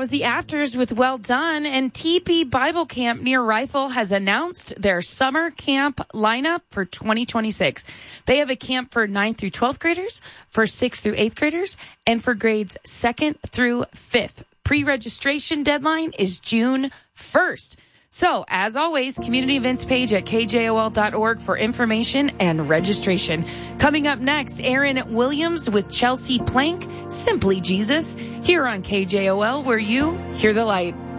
was the Afters with Well Done. And TP Bible Camp near Rifle has announced their summer camp lineup for 2026. They have a camp for 9th through 12th graders, for 6th through 8th graders, and for grades 2nd through 5th. Pre-registration deadline is June 1st. So, as always, community events page at kjol.org for information and registration. Coming up next, Aaron Williams with Chelsea Plank, Simply Jesus, here on KJOL, where you hear the light.